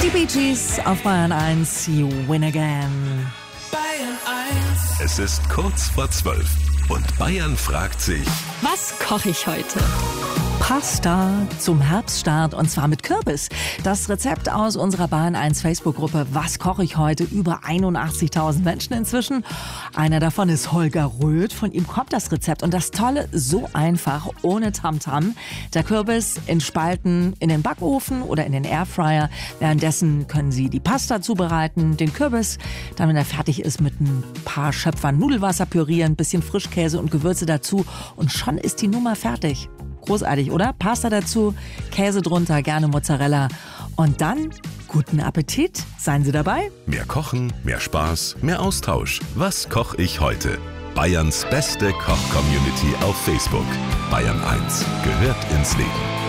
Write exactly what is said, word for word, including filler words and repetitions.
Die Bee Gees auf Bayern eins, You Win Again. Bayern eins. Es ist kurz vor zwölf und Bayern fragt sich: Was koche ich heute? Pasta zum Herbststart und zwar mit Kürbis. Das Rezept aus unserer Bayern eins Facebook-Gruppe Was koche ich heute? Über einundachtzigtausend Menschen inzwischen. Einer davon ist Holger Röth. Von ihm kommt das Rezept. Und das Tolle, so einfach, ohne Tamtam. Der Kürbis in Spalten in den Backofen oder in den Airfryer. Währenddessen können Sie die Pasta zubereiten, den Kürbis. Dann, wenn er fertig ist, mit ein paar Schöpfern Nudelwasser pürieren, ein bisschen Frischkäse und Gewürze dazu. Und schon ist die Nummer fertig. Großartig, oder? Pasta dazu, Käse drunter, gerne Mozzarella. Und dann guten Appetit. Seien Sie dabei? Mehr Kochen, mehr Spaß, mehr Austausch. Was koche ich heute? Bayerns beste Koch-Community auf Facebook. Bayern eins gehört ins Leben.